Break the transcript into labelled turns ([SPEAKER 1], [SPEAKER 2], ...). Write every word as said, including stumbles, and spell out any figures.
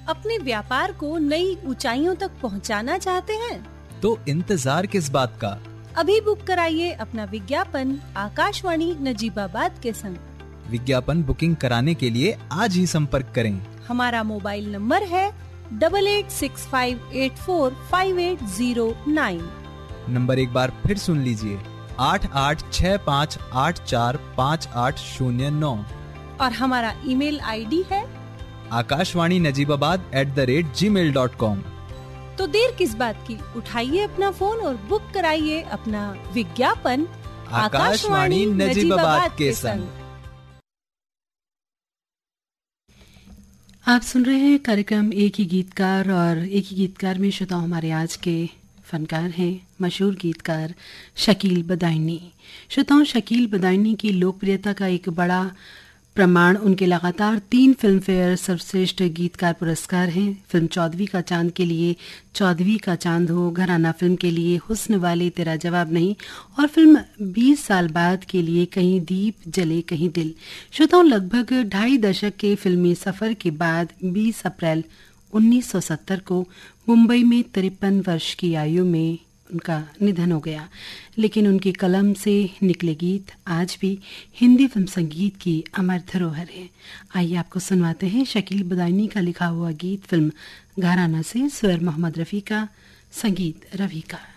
[SPEAKER 1] अपने व्यापार को नई ऊंचाइयों तक पहुंचाना चाहते हैं?
[SPEAKER 2] तो इंतजार किस बात का?
[SPEAKER 1] अभी बुक कराइए अपना विज्ञापन आकाशवाणी नजीबाबाद के संग।
[SPEAKER 2] विज्ञापन बुकिंग कराने के लिए आज ही संपर्क करें।
[SPEAKER 1] हमारा मोबाइल नंबर है double eight six five eight four five eight zero nine.
[SPEAKER 2] Number एक बार फिर सुन लीजिए, आठ आठ छः पाँच आठ चार पाँच आठ शून्य नौ।
[SPEAKER 1] और हमारा ईमेल आईडी है
[SPEAKER 2] Akashvani Najibabad at the rate ji mail dot com.
[SPEAKER 1] तो देर किस बात की, उठाइए अपना फोन और बुक कराइए अपना विज्ञापन
[SPEAKER 2] आकाशवाणी नजीबाबाद के संग।
[SPEAKER 3] आप सुन रहे हैं कार्यक्रम एक ही गीतकार, और एक ही गीतकार में श्रोताओं हमारे आज के फनकार हैं मशहूर गीतकार शकील बदायूनी। श्रोताओं, शकील बदायूनी की लोकप्रियता का एक बड़ा प्रमाण उनके लगातार तीन फिल्म फेयर सर्वश्रेष्ठ गीतकार पुरस्कार हैं। फिल्म चौदहवीं का चांद के लिए चौदहवीं का चांद हो, घराना फिल्म के लिए हुस्न वाले तेरा जवाब नहीं, और फिल्म बीस साल बाद के लिए कहीं दीप जले कहीं दिल। श्रोताओं, लगभग ढाई दशक के फिल्मी सफर के बाद बीस अप्रैल उन्नीस सौ सत्तर को मुंबई में तिरपन वर्ष की आयु में उनका निधन हो गया। लेकिन उनकी कलम से निकले गीत आज भी हिंदी फिल्म संगीत की अमर धरोहर है। आइए आपको सुनवाते हैं शकील बदायूनी का लिखा हुआ गीत फिल्म घराना से, स्वर मोहम्मद रफ़ी का, संगीत रवि का।